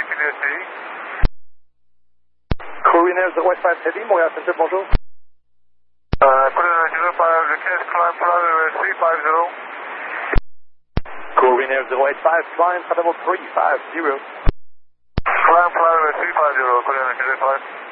PDSI. Corinair 085 Heavy, Montréal Center, bonjour. Corinair 05, le 15 climb flight 350. Corinair 085, climb for level 350. Climb flight 350, Corinair 05.